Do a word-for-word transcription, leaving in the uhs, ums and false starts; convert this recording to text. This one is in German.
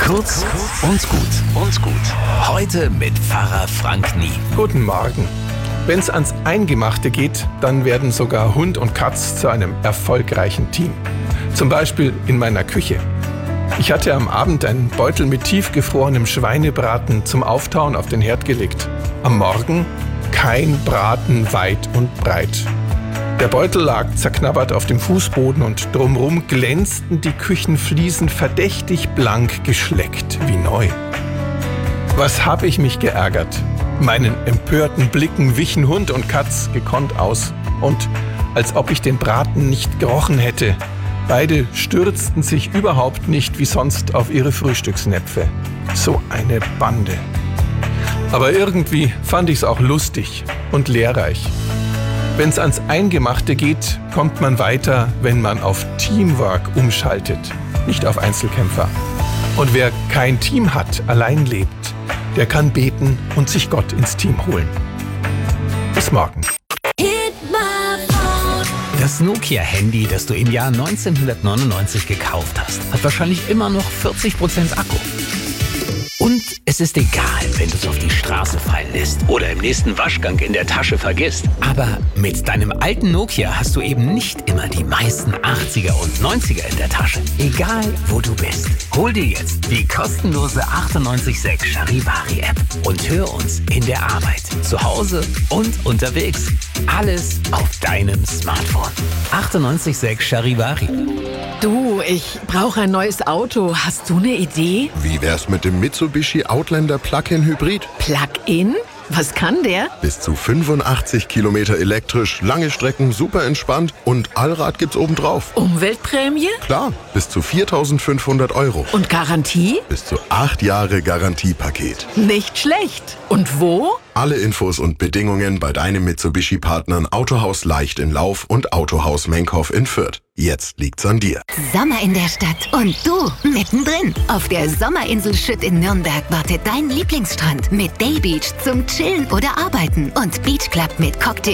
Kurz und gut und gut. Heute mit Pfarrer Frank Nie. Guten Morgen. Wenn es ans Eingemachte geht, dann werden sogar Hund und Katz zu einem erfolgreichen Team. Zum Beispiel in meiner Küche. Ich hatte am Abend einen Beutel mit tiefgefrorenem Schweinebraten zum Auftauen auf den Herd gelegt. Am Morgen kein Braten weit und breit. Der Beutel lag zerknabbert auf dem Fußboden und drumrum glänzten die Küchenfliesen verdächtig blank geschleckt wie neu. Was hab ich mich geärgert? Meinen empörten Blicken wichen Hund und Katz gekonnt aus. Und als ob ich den Braten nicht gerochen hätte. Beide stürzten sich überhaupt nicht wie sonst auf ihre Frühstücksnäpfe. So eine Bande. Aber irgendwie fand ich's auch lustig und lehrreich. Wenn's ans Eingemachte geht, kommt man weiter, wenn man auf Teamwork umschaltet, nicht auf Einzelkämpfer. Und wer kein Team hat, allein lebt, der kann beten und sich Gott ins Team holen. Bis morgen. Das Nokia-Handy, das du im Jahr neunzehnhundertneunundneunzig gekauft hast, hat wahrscheinlich immer noch vierzig Prozent Akku. Und es ist egal, wenn du es auf die Straße fallen lässt oder im nächsten Waschgang in der Tasche vergisst. Aber mit deinem alten Nokia hast du eben nicht immer die meisten achtziger und neunziger in der Tasche. Egal, wo du bist. Hol dir jetzt die kostenlose achtundneunzig Komma sechs Charivari-App und hör uns in der Arbeit, zu Hause und unterwegs. Alles auf deinem Smartphone. achtundneunzig Komma sechs Charivari. Du, ich brauche ein neues Auto. Hast du eine Idee? Wie wär's mit dem Mitsubishi Outlander Plug-in Hybrid? Plug-in? Was kann der? Bis zu fünfundachtzig Kilometer elektrisch, lange Strecken, super entspannt und Allrad gibt's obendrauf. Umweltprämie? Klar, bis zu viertausendfünfhundert Euro. Und Garantie? Bis zu acht Jahre Garantiepaket. Nicht schlecht. Und wo? Alle Infos und Bedingungen bei deinem Mitsubishi-Partnern Autohaus Leicht in Lauf und Autohaus Menkhoff in Fürth. Jetzt liegt's an dir. Sommer in der Stadt und du mittendrin. Auf der Sommerinsel Schütt in Nürnberg wartet dein Lieblingsstrand mit Daybeach zum Chillen oder Arbeiten und Beachclub mit Cocktail